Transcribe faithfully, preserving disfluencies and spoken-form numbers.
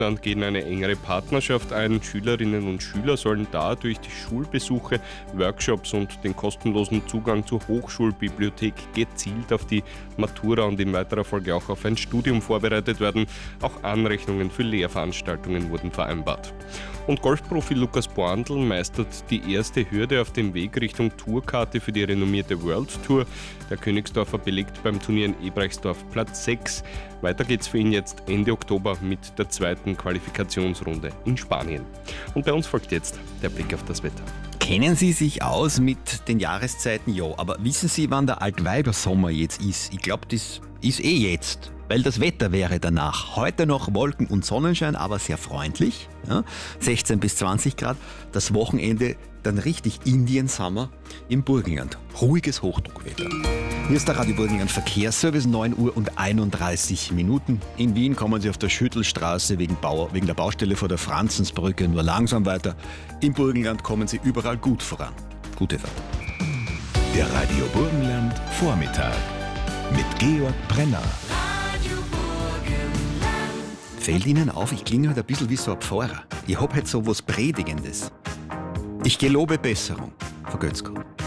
Bundesland gehen eine engere Partnerschaft ein. Schülerinnen und Schüler sollen da durch die Schulbesuche, Workshops und den kostenlosen Zugang zur Hochschulbibliothek gezielt auf die Matura und in weiterer Folge auch auf ein Studium vorbereitet werden. Auch Anrechnungen für Lehrveranstaltungen wurden vereinbart. Und Golfprofi Lukas Boandl meistert die erste Hürde auf dem Weg Richtung Tourkarte für die renommierte World Tour. Der Königsdorfer belegt beim Turnier in Ebrechtsdorf Platz sechs. Weiter geht's für ihn jetzt Ende Oktober mit der zweiten Qualifikationsrunde in Spanien. Und bei uns folgt jetzt der Blick auf das Wetter. Kennen Sie sich aus mit den Jahreszeiten? Ja, aber wissen Sie, wann der Altweibersommer jetzt ist? Ich glaube, das ist eh jetzt, weil das Wetter wäre danach. Heute noch Wolken und Sonnenschein, aber sehr freundlich, ja, sechzehn bis zwanzig Grad. Das Wochenende dann richtig Indien-Summer im Burgenland. Ruhiges Hochdruckwetter. Hier ist der Radio Burgenland Verkehrsservice, neun Uhr und einunddreißig Minuten. In Wien kommen Sie auf der Schüttelstraße wegen, Bau, wegen der Baustelle vor der Franzensbrücke nur langsam weiter. Im Burgenland kommen Sie überall gut voran. Gute Fahrt. Der Radio Burgenland Vormittag mit Georg Brenner. Fällt Ihnen auf, ich klinge heute ein bisschen wie so ein Pfarrer. Ich hab halt so was Predigendes. Ich gelobe Besserung. Vergöt's Gott.